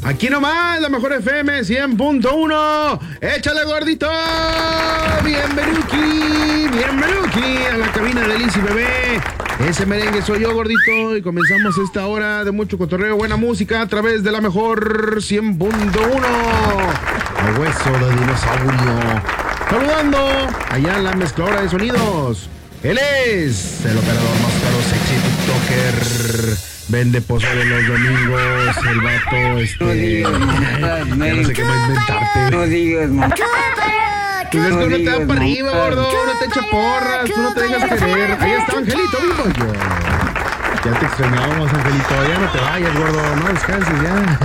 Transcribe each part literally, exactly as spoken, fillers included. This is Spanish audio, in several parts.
Aquí nomás, la mejor F M cien punto uno. ¡Échale, gordito! Bienvenuki, bienvenuki a la cabina de Liz y Bebé. Ese merengue soy yo, gordito, y comenzamos esta hora de mucho cotorreo, buena música a través de la mejor cien punto uno. El hueso de dinosaurio. Saludando allá en la mezcladora de sonidos. Él es el operador más caro, sexy TikToker. Vende pozole los domingos, el vato, este... No digas, mamá, ya no sé qué más inventarte. No digas, mamá. Pues es que uno te da para arriba, gordo, uno te echa porras, tú no te dejas querer. Ahí está Angelito, vivo yo. Ya te extrañábamos, Angelito, ya no te vayas, gordo, no descanses ya.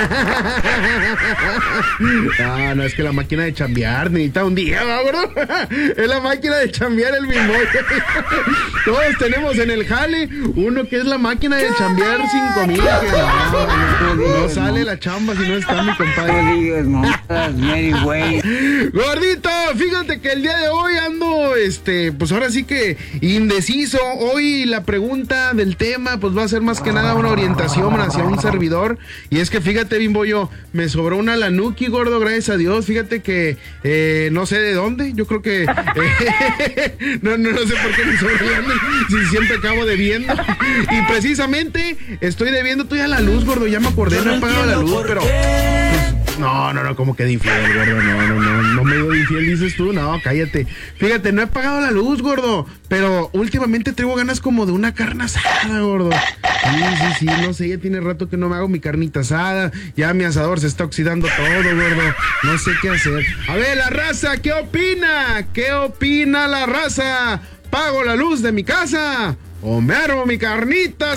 No, no, es que la máquina de chambear necesita un día, ¿va, gordo? Es la máquina de chambear el mismo. Todos tenemos en el jale uno que es la máquina de chambear cinco mil. No, no, no sale la chamba si no está mi compadre. No digas, mamá, Mary Way. Gordito, fíjate que el día de hoy ando, este, pues ahora sí que indeciso. Hoy la pregunta del tema pues va a ser más que nada una orientación hacia un servidor. Y es que fíjate, Bimbo, yo me sobró una Lanuki, gordo, gracias a Dios. Fíjate que eh, no sé de dónde. Yo creo que eh, no, no, no sé por qué me sobró si siempre acabo debiendo. Y precisamente estoy debiendo todavía la luz, gordo. Ya me acordé, no he pagado la luz, pero pues, no, no, no, como que de infiel, gordo. No, no, no, no me digo de infiel, dices tú. No, cállate. Fíjate, no he pagado la luz, gordo, pero últimamente traigo ganas como de una carne asada, gordo. Sí, sí, sí, no sé, ya tiene rato que no me hago mi carnita asada. Ya mi asador se está oxidando todo, gordo. No sé qué hacer. A ver, la raza, ¿qué opina? ¿Qué opina la raza? ¿Pago la luz de mi casa o me armo mi carnita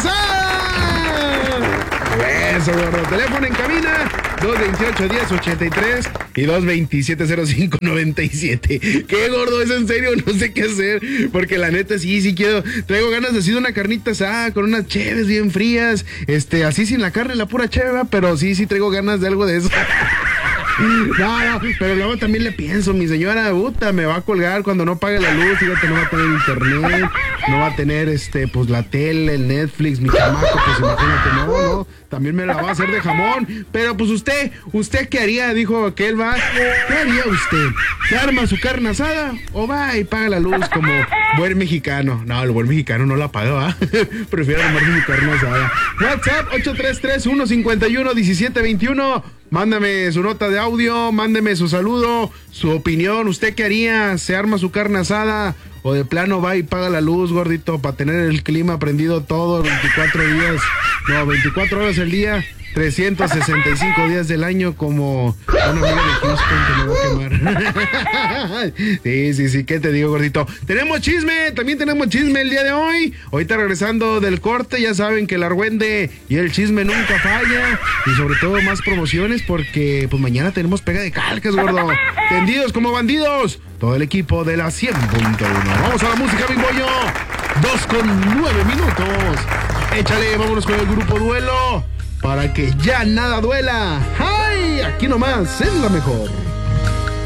asada? Eso, gordo. Teléfono en cabina dos veintiocho, diez ochenta y tres y dos veintisiete, cero cinco noventa y siete. ¿Qué, gordo? ¿Es en serio? No sé qué hacer, porque la neta sí, sí quiero. Traigo ganas de hacer una carnita asada con unas cheves bien frías, este, así sin la carne, la pura cheva, pero sí, sí traigo ganas de algo de eso. No, no, pero luego también le pienso, mi señora, puta, me va a colgar cuando no pague la luz, fíjate, no va a tener internet, no va a tener, este, pues la tele, el Netflix, mi chamaco, pues imagínate, no, no, también me la va a hacer de jamón, pero pues usted, ¿usted qué haría? Dijo aquel, va, ¿qué haría usted? ¿Se arma su carne asada o va y paga la luz como buen mexicano? No, el buen mexicano no la paga, ¿va? Prefiero armarse su carne asada. WhatsApp ocho tres tres, uno cinco uno, uno siete dos uno. Mándame su nota de audio, mándeme su saludo, su opinión. ¿Usted qué haría? ¿Se arma su carne asada o de plano va y paga la luz, gordito, para tener el clima prendido todo veinticuatro días? No, veinticuatro horas al día, trescientos sesenta y cinco días del año, como una amiga de Houston que me va a quemar. Sí, sí, sí, ¿qué te digo, gordito? Tenemos chisme, también tenemos chisme el día de hoy. Ahorita regresando del corte, ya saben que el argüende y el chisme nunca falla. Y sobre todo más promociones, porque pues mañana tenemos pega de calcas, gordo. Tendidos como bandidos, todo el equipo de la cien punto uno. Vamos a la música, Bimbollo. Dos con nueve minutos. Échale, vámonos con el grupo Duelo, para que ya nada duela. ¡Ay! Aquí nomás es la mejor.